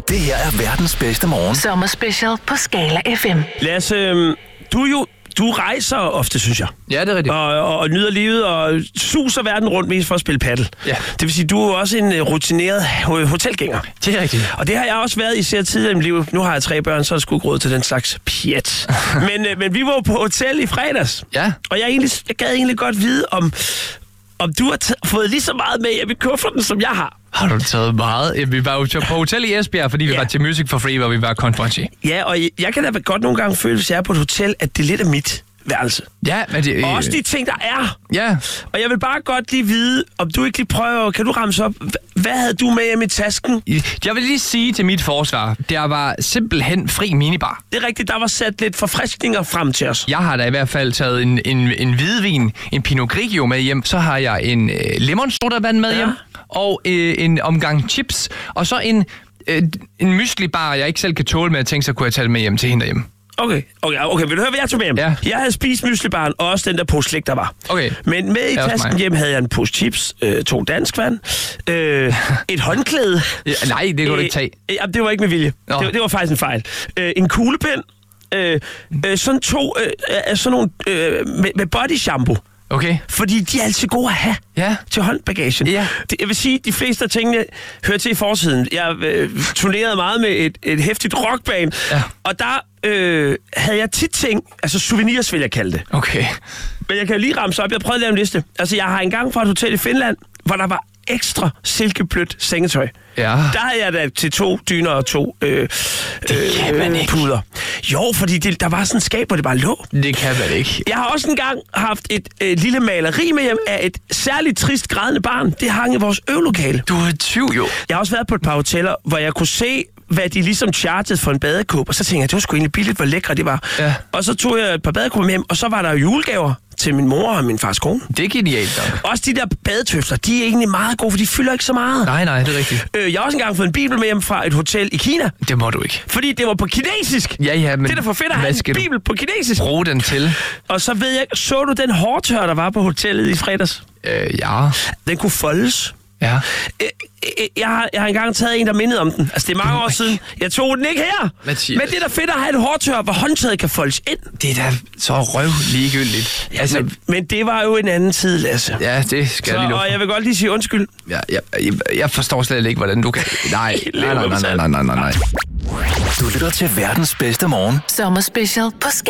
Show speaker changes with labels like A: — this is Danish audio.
A: Det her er verdens bedste morgen.
B: Sommerspecial på Skala FM.
C: Lasse, du rejser ofte, synes jeg.
D: Ja, det er rigtigt.
C: Og nyder livet og suser verden rundt mest for at spille paddel.
D: Ja.
C: Det vil sige, du er også en rutineret hotelgænger.
D: Det er rigtigt.
C: Og det har jeg også været især tidligere i mit liv. Nu har jeg 3 børn, så er jeg sgu ikke råd til den slags pjat. Men vi var på hotel i fredags.
D: Ja.
C: Og jeg gad egentlig godt vide, om du har fået lige så meget med hjem i kufferten, som jeg har.
D: Har du taget meget? Ja, vi var jo på hotel i Esbjerg, fordi vi var til Music for Free, hvor vi var konferencier.
C: Ja, og jeg kan da godt nogle gange føle, hvis jeg er på et hotel, at det er lidt af mit værelse.
D: Ja, men det...
C: Og også de ting, der er.
D: Ja.
C: Og jeg vil bare godt lige vide, om du ikke lige prøver, kan du ramse op, hvad havde du med hjem i tasken?
D: Jeg vil lige sige til mit forsvar, der var simpelthen fri minibar.
C: Det er rigtigt, der var sat lidt forfriskninger frem til os.
D: Jeg har da i hvert fald taget en hvidvin, en Pinot Grigio med hjem. Så har jeg en lemonsodavand med hjem, og en omgang chips, og så en mysli-bar, jeg ikke selv kan tåle med at tænke, så kunne jeg tage det med hjem til hende derhjemme.
C: Okay. Vil du høre, hvad jeg tog med hjem?
D: Ja.
C: Jeg havde spist müslibaren, og også den der pose slik, der var.
D: Okay.
C: Men med i tasken hjem havde jeg en pose chips, 2 danskvand, et håndklæde.
D: Ja, nej, det kunne du ikke tage.
C: Det var ikke med vilje. Det var faktisk en fejl. En kuglepen, sådan 2, sådan nogle med body shampoo.
D: Okay.
C: Fordi de er altid gode at have til håndbagagen. Ja. Jeg vil sige, at de fleste af tingene hører til i forsiden. Jeg turnerede meget med et hæftigt rockband, og der havde jeg tit ting, altså souvenirs vil jeg kalde det.
D: Okay.
C: Men jeg kan lige ramse op, jeg prøvede at lave en liste. Altså jeg har engang fra et hotel i Finland, hvor der var ekstra silkeblødt sengetøj.
D: Ja.
C: Der havde jeg da til 2 dyner og 2 puder. Jo, fordi der var sådan et skab, hvor det bare lå.
D: Det kan man ikke.
C: Jeg har også engang haft et lille maleri med hjem af et særligt trist grædende barn. Det hang i vores øvelokale.
D: Du er 20 jo.
C: Jeg har også været på et par hoteller, hvor jeg kunne se, hvad de ligesom chartede for en badekåb. Og så tænkte jeg, det var sgu egentlig billigt, hvor lækre det var. Ja. Og så tog jeg et par badekåber med hjem, og så var der julegaver til min mor og min fars kone.
D: Det er genialt nok.
C: Også de der badetøfler, de er egentlig meget gode, for de fylder ikke så meget.
D: Nej, det er rigtigt.
C: Jeg har også engang fået en bibel med hjem fra et hotel i Kina.
D: Det må du ikke.
C: Fordi det var på kinesisk.
D: Ja, men...
C: Det er da for fedt at have en bibel på kinesisk.
D: Brug den til.
C: Og så ved jeg, så du den hårtør, der var på hotellet i fredags?
D: Ja.
C: Den kunne foldes.
D: Ja.
C: Jeg har engang taget en, der mindede om den. Altså, det er mange år siden. Jeg tog den ikke her.
D: Mathias.
C: Men det er da fedt at have et hårtør, hvor håndtaget kan foldes ind.
D: Det er da så røv ligegyldigt.
C: Ja, altså, men det var jo en anden tid, Lasse.
D: Ja, det skal jeg lige love.
C: Og jeg vil godt lige sige undskyld.
D: Jeg forstår slet ikke, hvordan du kan... Nej.
A: Du lytter til verdens bedste morgen.
B: Sommerspecial på Skala.